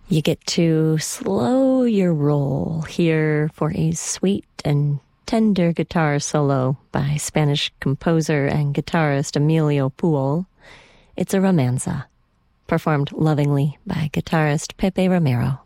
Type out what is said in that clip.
You get to slow your roll here for a sweet and tender guitar solo by Spanish composer and guitarist Emilio Puol. It's a romanza, performed lovingly by guitarist Pepe Romero.